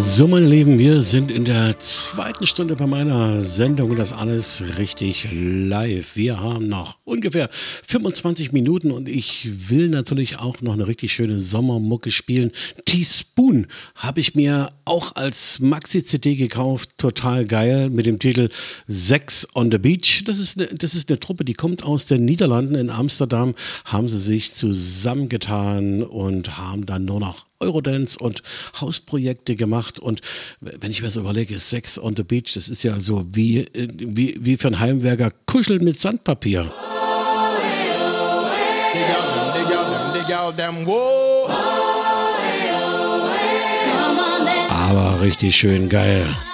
So, meine Lieben, wir sind in der zweiten Stunde bei meiner Sendung und das alles richtig live. Wir haben noch ungefähr 25 Minuten und ich will natürlich auch noch eine richtig schöne Sommermucke spielen. Teaspoon habe ich mir auch als Maxi-CD gekauft, total geil, mit dem Titel Sex on the Beach. Das ist eine Truppe, die kommt aus den Niederlanden. In Amsterdam haben sie sich zusammengetan und haben dann nur noch Eurodance und Hausprojekte gemacht. Und wenn ich mir so überlege, Sex on the Beach, das ist ja so wie für ein Heimwerker Kuscheln mit Sandpapier. Aber richtig schön geil.